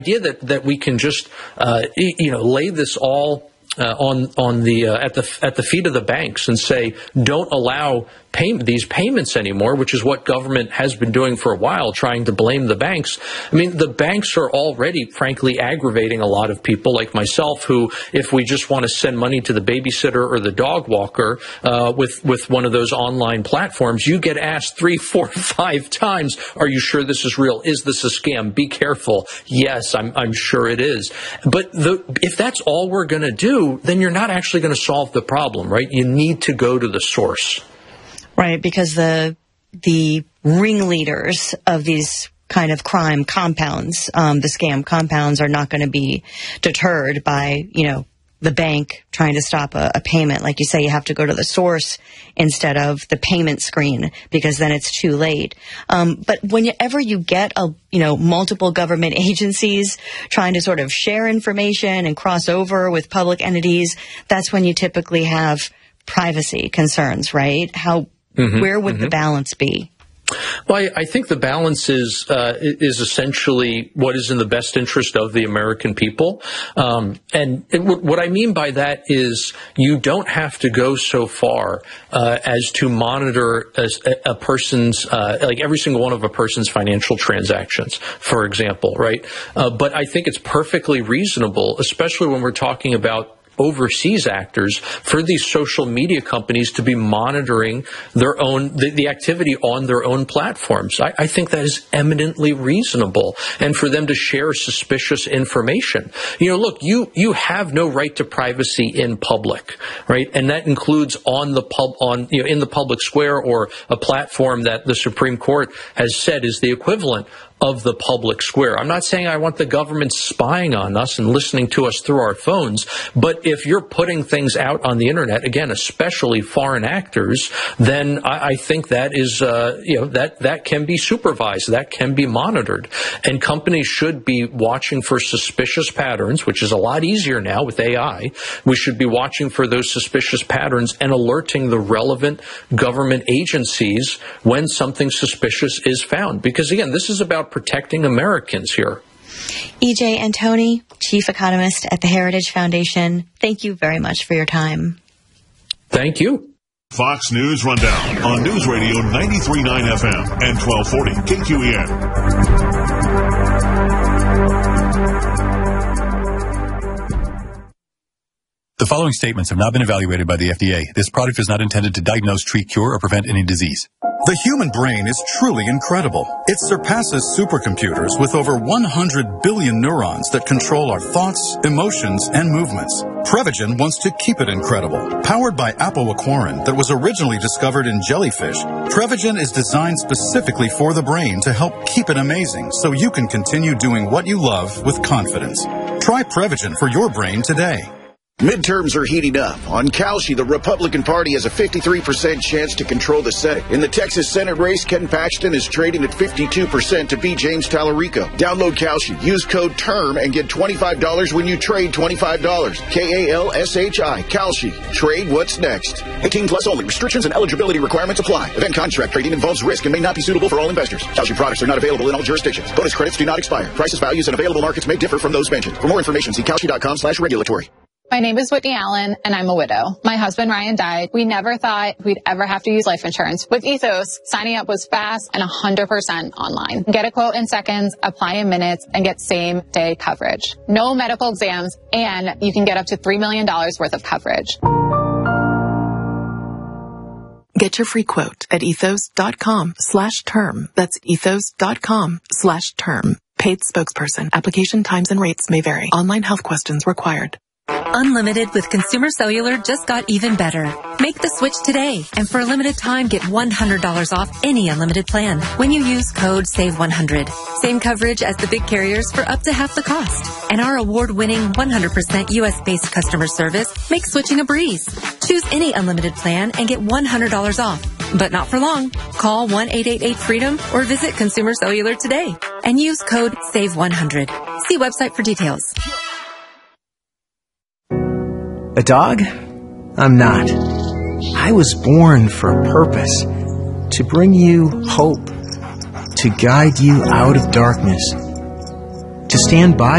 idea that we can just lay this all on the at the feet of the banks and say don't allow these payments anymore, which is what government has been doing for a while, trying to blame the banks. I mean, the banks are already, frankly, aggravating a lot of people like myself who, if we just want to send money to the babysitter or the dog walker with one of those online platforms, you get asked 3, 4, 5 times, are you sure this is real? Is this a scam? Be careful. Yes, I'm sure it is. But if that's all we're going to do, then you're not actually going to solve the problem, right? You need to go to the source. Right, because the ringleaders of these kind of crime compounds, the scam compounds, are not going to be deterred by, the bank trying to stop a payment. Like you say, you have to go to the source instead of the payment screen, because then it's too late. But whenever you get multiple government agencies trying to sort of share information and cross over with public entities, that's when you typically have privacy concerns, right? Where would the balance be? Well, I think the balance is essentially what is in the best interest of the American people. And what I mean by that is you don't have to go so far as to monitor a person's, like every single one of a person's financial transactions, for example, right? But I think it's perfectly reasonable, especially when we're talking about overseas actors, for these social media companies to be monitoring their own the activity on their own platforms. I think that is eminently reasonable, and for them to share suspicious information. Look, you have no right to privacy in public, right? And that includes in the public square, or a platform that the Supreme Court has said is the equivalent of the public square. I'm not saying I want the government spying on us and listening to us through our phones, but if you're putting things out on the internet, again, especially foreign actors, then I think that is, that can be supervised, that can be monitored. And companies should be watching for suspicious patterns, which is a lot easier now with AI. We should be watching for those suspicious patterns and alerting the relevant government agencies when something suspicious is found. Because again, this is about protecting Americans here. E.J. Antoni, Chief Economist at the Heritage Foundation, thank you very much for your time. Thank you. Fox News Rundown on News Radio 93.9 FM and 1240 KQEN. The following statements have not been evaluated by the FDA. This product is not intended to diagnose, treat, cure, or prevent any disease. The human brain is truly incredible. It surpasses supercomputers with over 100 billion neurons that control our thoughts, emotions, and movements. Prevagen wants to keep it incredible. Powered by apoaquarin that was originally discovered in jellyfish, Prevagen is designed specifically for the brain to help keep it amazing so you can continue doing what you love with confidence. Try Prevagen for your brain today. Midterms are heating up. On Kalshi, the Republican Party has a 53% chance to control the Senate. In the Texas Senate race, Ken Paxton is trading at 52% to beat James Tallarico. Download Kalshi. Use code TERM and get $25 when you trade $25. Kalshi. Kalshi. Trade what's next. 18 plus only. Restrictions and eligibility requirements apply. Event contract trading involves risk and may not be suitable for all investors. Kalshi products are not available in all jurisdictions. Bonus credits do not expire. Prices, values, and available markets may differ from those mentioned. For more information, see Kalshi.com/regulatory. My name is Whitney Allen, and I'm a widow. My husband, Ryan, died. We never thought we'd ever have to use life insurance. With Ethos, signing up was fast and 100% online. Get a quote in seconds, apply in minutes, and get same-day coverage. No medical exams, and you can get up to $3 million worth of coverage. Get your free quote at ethos.com/term. That's ethos.com/term. Paid spokesperson. Application times and rates may vary. Online health questions required. Unlimited with Consumer Cellular just got even better. Make the switch today, and for a limited time, get $100 off any unlimited plan when you use code SAVE100. Same coverage as the big carriers for up to half the cost. And our award-winning 100% U.S.-based customer service makes switching a breeze. Choose any unlimited plan and get $100 off. But not for long. Call 1-888-FREEDOM or visit Consumer Cellular today and use code SAVE100. See website for details. A dog? I'm not. I was born for a purpose. To bring you hope. To guide you out of darkness. to stand by